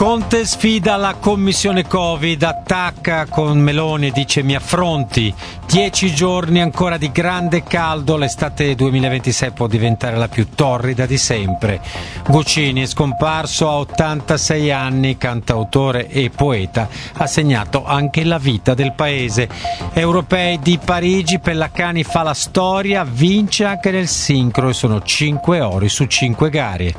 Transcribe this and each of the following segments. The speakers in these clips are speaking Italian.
Conte sfida la commissione Covid, attacca con Meloni e dice mi affronti. 10 giorni ancora di grande caldo, l'estate 2026 può diventare la più torrida di sempre. Guccini è scomparso a 86 anni, cantautore e poeta, ha segnato anche la vita del paese. Europei di Parigi, Pellacani fa la storia, vince anche nel sincro e sono 5 ori su 5 gare.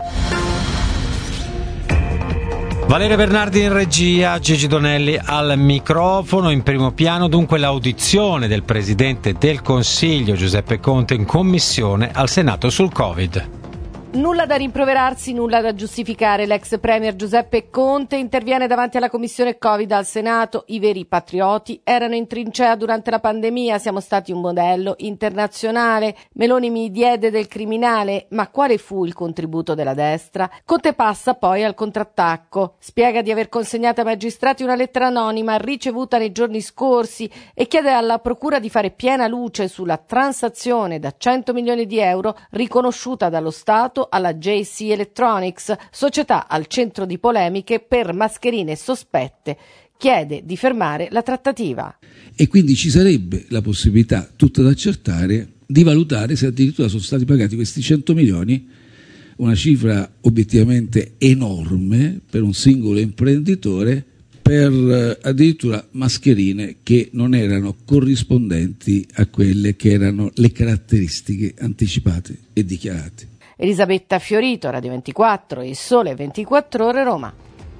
Valeria Bernardi in regia, Gigi Donelli al microfono. In primo piano dunque l'audizione del Presidente del Consiglio Giuseppe Conte in commissione al Senato sul Covid. Nulla da rimproverarsi, nulla da giustificare. L'ex premier Giuseppe Conte interviene davanti alla commissione Covid al Senato. I veri patrioti erano in trincea durante la pandemia, siamo stati un modello internazionale. Meloni mi diede del criminale, ma quale fu il contributo della destra? Conte passa poi al contrattacco. Spiega di aver consegnato ai magistrati una lettera anonima ricevuta nei giorni scorsi e chiede alla procura di fare piena luce sulla transazione da 100 milioni di euro riconosciuta dallo Stato alla JC Electronics, società al centro di polemiche per mascherine sospette. Chiede di fermare la trattativa. E quindi ci sarebbe la possibilità, tutta da accertare, di valutare se addirittura sono stati pagati questi 100 milioni, una cifra obiettivamente enorme per un singolo imprenditore, per addirittura mascherine che non erano corrispondenti a quelle che erano le caratteristiche anticipate e dichiarate. Elisabetta Fiorito, Radio 24 e Sole 24 Ore, Roma.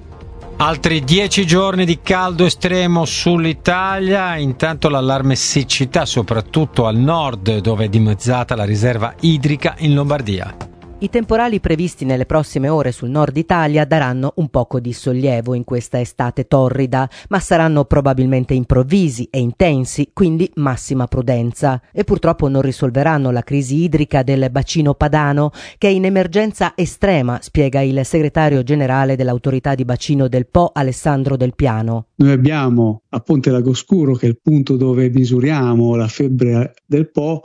Altri 10 giorni di caldo estremo sull'Italia, intanto l'allarme siccità soprattutto al nord dove è dimezzata la riserva idrica in Lombardia. I temporali previsti nelle prossime ore sul nord Italia daranno un poco di sollievo in questa estate torrida, ma saranno probabilmente improvvisi e intensi, quindi massima prudenza. E purtroppo non risolveranno la crisi idrica del bacino padano, che è in emergenza estrema, spiega il segretario generale dell'autorità di bacino del Po, Alessandro Del Piano. Noi abbiamo a Ponte Lagoscuro, che è il punto dove misuriamo la febbre del Po,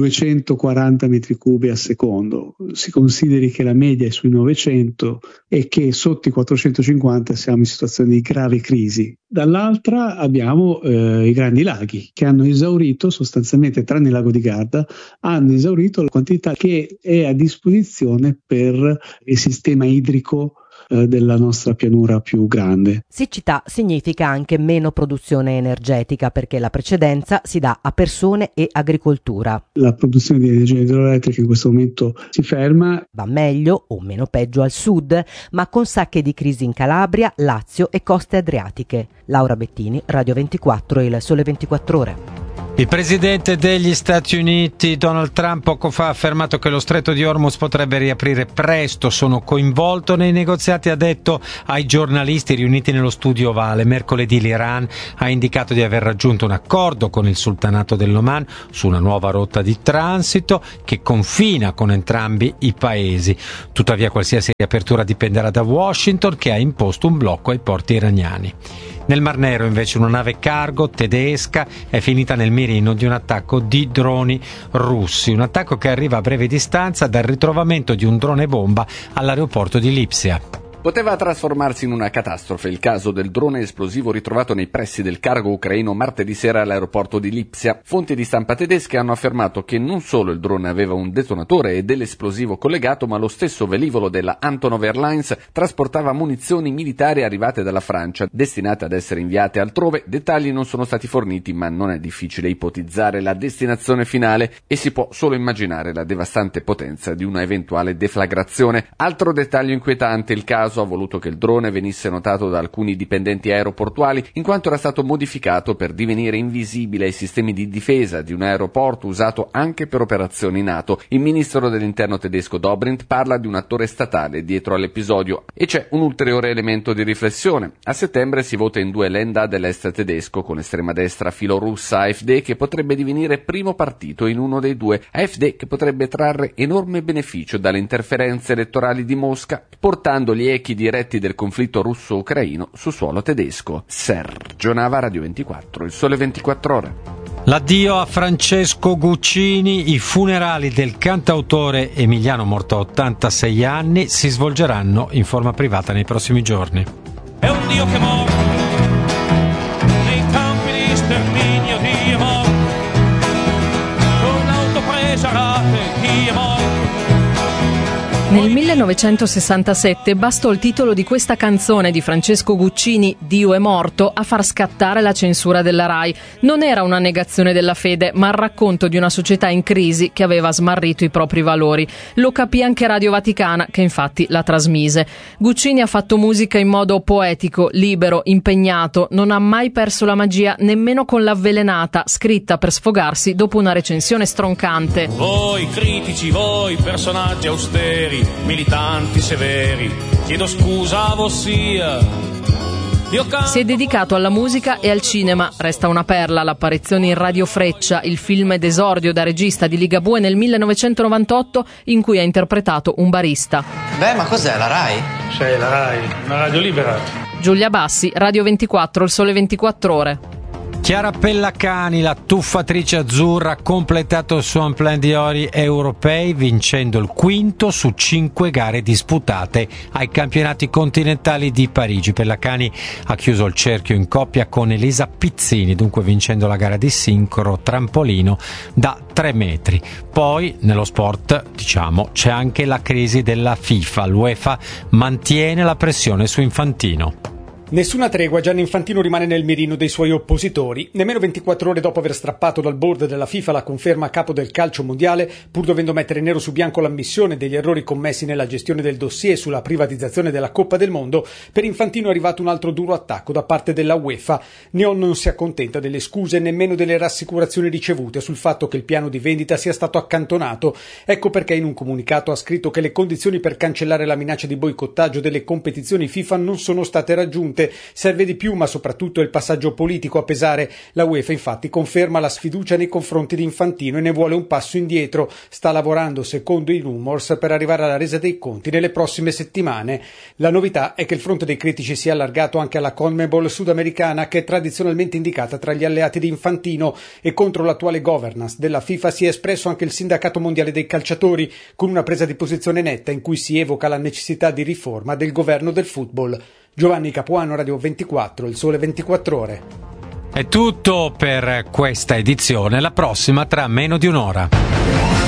240 metri cubi al secondo. Si consideri che la media è sui 900 e che sotto i 450 siamo in situazione di grave crisi. Dall'altra abbiamo i grandi laghi che hanno esaurito sostanzialmente, tranne il lago di Garda, hanno esaurito la quantità che è a disposizione per il sistema idrico della nostra pianura più grande. Siccità significa anche meno produzione energetica, perché la precedenza si dà a persone e agricoltura. La produzione di energia idroelettrica in questo momento si ferma. Va meglio o meno peggio al sud, ma con sacche di crisi in Calabria, Lazio e coste adriatiche. Laura Bettini, Radio 24 e il Sole 24 Ore. Il presidente degli Stati Uniti, Donald Trump, poco fa ha affermato che lo stretto di Hormuz potrebbe riaprire presto. Sono coinvolto nei negoziati, ha detto ai giornalisti riuniti nello studio ovale. Mercoledì l'Iran ha indicato di aver raggiunto un accordo con il sultanato dell'Oman su una nuova rotta di transito che confina con entrambi i paesi. Tuttavia qualsiasi riapertura dipenderà da Washington, che ha imposto un blocco ai porti iraniani. Nel Mar Nero invece una nave cargo tedesca è finita nel mirino di un attacco di droni russi, un attacco che arriva a breve distanza dal ritrovamento di un drone bomba all'aeroporto di Lipsia. Poteva trasformarsi in una catastrofe il caso del drone esplosivo ritrovato nei pressi del cargo ucraino martedì sera all'aeroporto di Lipsia. Fonti di stampa tedesche hanno affermato che non solo il drone aveva un detonatore e dell'esplosivo collegato, ma lo stesso velivolo della Antonov Airlines trasportava munizioni militari arrivate dalla Francia, destinate ad essere inviate altrove. Dettagli non sono stati forniti, ma non è difficile ipotizzare la destinazione finale e si può solo immaginare la devastante potenza di una eventuale deflagrazione. Altro dettaglio inquietante: il caso ha voluto che il drone venisse notato da alcuni dipendenti aeroportuali, in quanto era stato modificato per divenire invisibile ai sistemi di difesa di un aeroporto usato anche per operazioni NATO. Il ministro dell'interno tedesco Dobrindt parla di un attore statale dietro all'episodio. E c'è un ulteriore elemento di riflessione. A settembre si vota in 2 Länder dell'est tedesco, con estrema destra filorussa AfD che potrebbe divenire primo partito in uno dei due. AfD che potrebbe trarre enorme beneficio dalle interferenze elettorali di Mosca, portando gli echi diretti del conflitto russo-ucraino su suolo tedesco. Sergio Nava, Radio 24, il Sole 24 Ore. L'addio a Francesco Guccini, i funerali del cantautore emiliano morto a 86 anni si svolgeranno in forma privata nei prossimi giorni. È un Dio che è morto nei campi di sterminio, Dio è morto con l'auto presa a rate, Dio è morto. Nel 1967 bastò il titolo di questa canzone di Francesco Guccini, Dio è morto, a far scattare la censura della Rai. Non era una negazione della fede, ma il racconto di una società in crisi che aveva smarrito i propri valori. Lo capì anche Radio Vaticana, che infatti la trasmise. Guccini ha fatto musica in modo poetico, libero, impegnato, non ha mai perso la magia nemmeno con l'Avvelenata, scritta per sfogarsi dopo una recensione stroncante. Voi critici, voi personaggi austeri, militanti severi, chiedo scusa a vossia. Si è dedicato alla musica e al cinema. Resta una perla l'apparizione in Radio Freccia, il film d'esordio da regista di Ligabue nel 1998, in cui ha interpretato un barista. Beh, ma cos'è, la Rai? Sì, la Rai, una radio libera. Giulia Bassi, Radio 24, Il Sole 24 Ore. Chiara Pellacani, la tuffatrice azzurra, ha completato il suo emploi di ori europei vincendo il quinto su 5 gare disputate ai campionati continentali di Parigi. Pellacani ha chiuso il cerchio in coppia con Elisa Pizzini, dunque vincendo la gara di sincro trampolino da 3 metri. Poi nello sport, c'è anche la crisi della FIFA. L'UEFA mantiene la pressione su Infantino. Nessuna tregua, Gianni Infantino rimane nel mirino dei suoi oppositori. Nemmeno 24 ore dopo aver strappato dal board della FIFA la conferma a capo del calcio mondiale, pur dovendo mettere nero su bianco l'ammissione degli errori commessi nella gestione del dossier sulla privatizzazione della Coppa del Mondo, per Infantino è arrivato un altro duro attacco da parte della UEFA. Neon non si accontenta delle scuse e nemmeno delle rassicurazioni ricevute sul fatto che il piano di vendita sia stato accantonato. Ecco perché in un comunicato ha scritto che le condizioni per cancellare la minaccia di boicottaggio delle competizioni FIFA non sono state raggiunte. Serve di più, ma soprattutto il passaggio politico a pesare. La UEFA infatti conferma la sfiducia nei confronti di Infantino e ne vuole un passo indietro. Sta lavorando, secondo i rumors, per arrivare alla resa dei conti nelle prossime settimane. La novità è che il fronte dei critici si è allargato anche alla CONMEBOL sudamericana, che è tradizionalmente indicata tra gli alleati di Infantino, e contro l'attuale governance della FIFA si è espresso anche il sindacato mondiale dei calciatori, con una presa di posizione netta in cui si evoca la necessità di riforma del governo del football. Giovanni Capuano, Radio 24, Il Sole 24 Ore. È tutto per questa edizione, la prossima tra meno di un'ora.